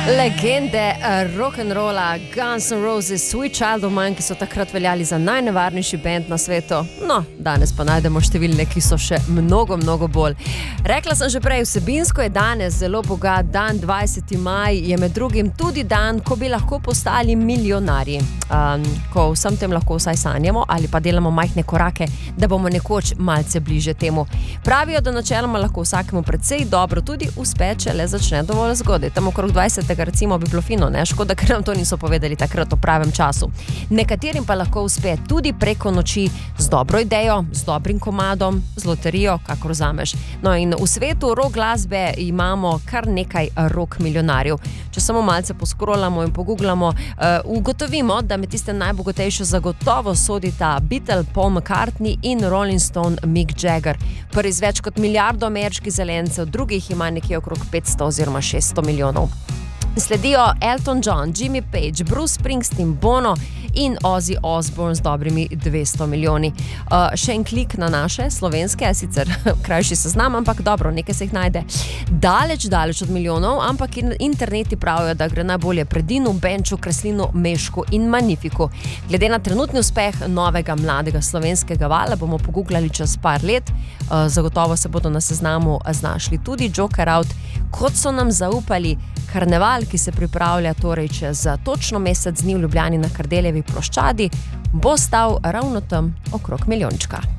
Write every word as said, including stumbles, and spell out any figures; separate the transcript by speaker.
Speaker 1: Legende rock'n'rolla Guns N' Roses, Sweet Child of Mine, ki so takrat veljali za najnevarnejši band na svetu. No, danes pa najdemo številne, ki so še mnogo, mnogo bolj. Rekla sem že prej, vsebinsko je danes zelo bogat dan, dvajseti maj je med drugim tudi dan, ko bi lahko postali milijonarji. Um, ko vsem tem lahko vsaj sanjamo ali pa delamo majhne korake, da bomo nekoč malce bliže temu. Pravijo, da načeloma lahko vsakemu precej dobro tudi uspe, če le začne dovolj zgodaj. Tam okrog dvajsetega recimo bi bilo fino, ne? Škoda, ker nam to niso povedali takrat v pravem času. Nekaterim pa lahko uspe tudi preko noči z dobro idejo, z dobrim komadom, z loterijo, kakor vzameš. No in v svetu rock glasbe imamo kar nekaj rock milijonarjev. Če samo malce poskrolamo in pogooglamo, uh, ugotovimo, da med tiste najbogatejše zagotovo sodita Beatle Paul McCartney in Rolling Stone Mick Jagger. Prvi z več kot milijardo ameriških zelencev, drugih ima nekje okrog petsto oziroma šeststo milijonov. Sledijo Elton John, Jimmy Page, Bruce Springsteen, Bono in Ozzy Osbourne z dobrimi dvesto milijoni. Uh, še en klik na naše slovenske, sicer krajši seznam, ampak dobro, nekaj se jih najde. Daleč, daleč od milijonov, ampak interneti pravijo, da gre najbolje Predinu, Benču, Kreslinu, Mešku in Magnifiku. Glede na trenutni uspeh novega mladega slovenskega vala bomo pogooglali čez par let. Uh, zagotovo se bodo na seznamu znašli tudi Joker Out, kot so nam zaupali. Karneval, ki se pripravlja torej čez točno mesec dni v Ljubljani na Kardeljevi ploščadi, bo stal ravno tam okrog milijončka.